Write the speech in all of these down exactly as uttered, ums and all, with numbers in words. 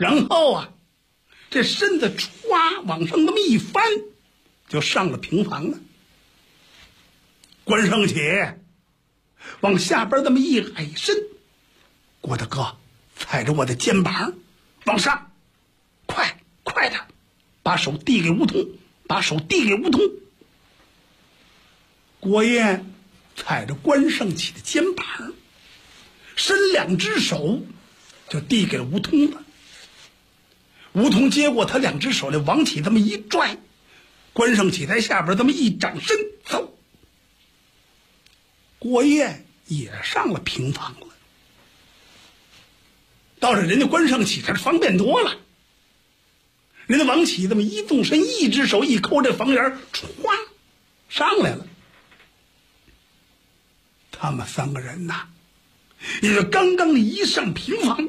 然后啊，这身子歘往上那么一翻，就上了平房了。关胜起往下边这么一矮身，郭大哥踩着我的肩膀往上，快快点，把手递给吴桐，把手递给吴桐。郭燕踩着关胜起的肩膀，伸两只手就递给了吴桐了。吴桐接过他两只手来，往起这么一拽，关胜起在下边这么一掌身，走。郭燕也上了平房了。倒是人家关胜起这方便多了，人家王启这么一纵身，一只手一抠这房檐，歘上来了。他们三个人呐，也就刚刚一上平房，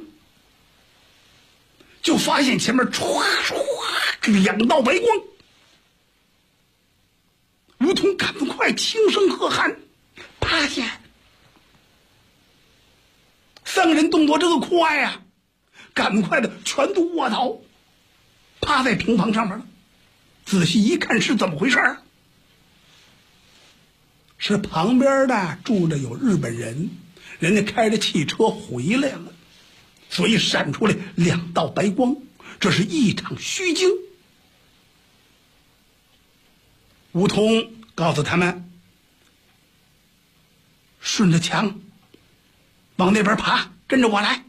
就发现前面唰唰两道白光。吴桐赶快轻声喝喊：“趴下！”三个人动作这个快呀、啊，赶快的全都卧倒，趴在平房上面了。仔细一看是怎么回事啊？是旁边的住着有日本人，人家开着汽车回来了，所以闪出来两道白光，这是一场虚惊。吴桐告诉他们，顺着墙往那边爬，跟着我来。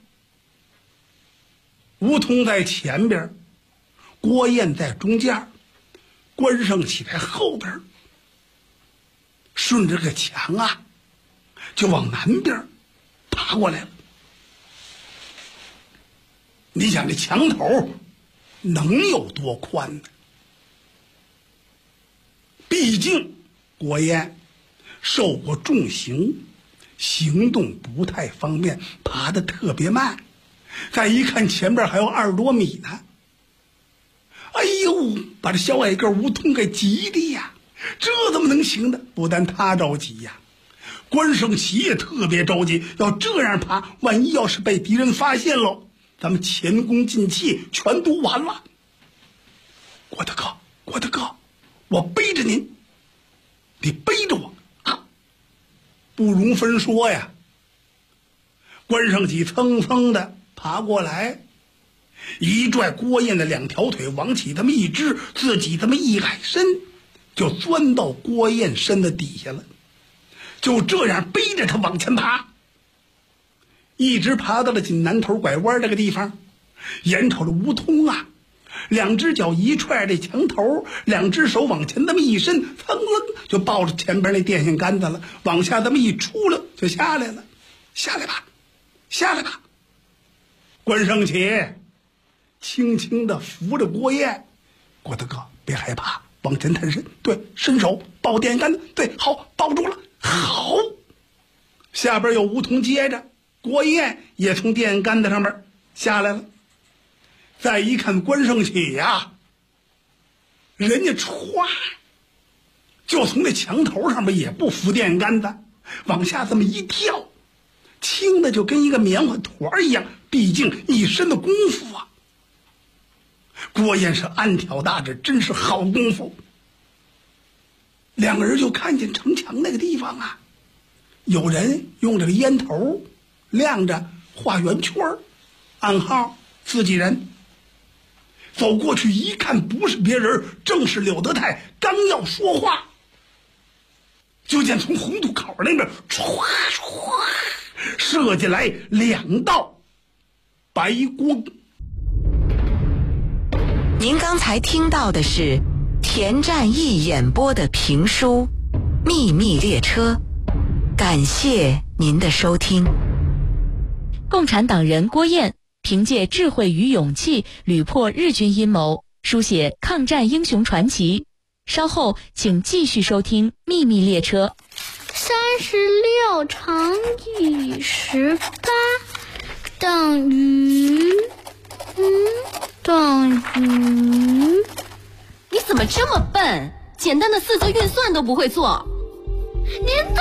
吴桐在前边，郭燕在中间，关胜起在后边，顺着这个墙啊就往南边爬过来了。你想这墙头能有多宽呢？毕竟郭燕受过重刑，行动不太方便，爬得特别慢。再一看前边还有二十多米呢，哎呦，把这小矮个吴桐给急的呀！这怎么能行呢？不但他着急呀，关胜起也特别着急。要这样爬，万一要是被敌人发现了，咱们前功尽弃，全都完了。郭大哥，郭大哥，我背着您，你背着我啊！不容分说呀。关胜起蹭蹭的爬过来，一拽郭燕的两条腿往起这么一支，自己这么一矮身，就钻到郭燕身的底下了。就这样背着他往前爬，一直爬到了锦南头拐弯这个地方，眼瞅着吴桐啊，两只脚一踹这墙头，两只手往前这么一伸，噌楞就抱着前边那电线杆子了，往下这么一出溜就下来了。下来吧，下来吧！关胜起轻轻地扶着郭燕，郭大哥别害怕，往前探身，对，伸手抱电线杆子，对，好，抱住了，好。下边有吴桐接着，郭燕也从电线杆子上面下来了。再一看关胜起呀，人家歘就从那墙头上面也不扶电线杆子，往下这么一跳，轻的就跟一个棉花坨一样，毕竟一身的功夫啊。郭燕是暗挑大指，真是好功夫。两个人就看见城墙那个地方啊，有人用这个烟头亮着画圆圈，暗号自己人。走过去一看，不是别人，正是柳德泰。刚要说话，就见从红土口那边唰唰射进来两道白光。 您刚才听到的是田占义演播的评书《秘密列车》，感谢您的收听。 共产党人郭燕凭借智慧与勇气屡破日军阴谋，书写抗战英雄传奇。稍后请继续收听《秘密列车》。 三十六乘以十八等于，嗯，等于。 你怎么这么笨？简单的四则运算都不会做。 您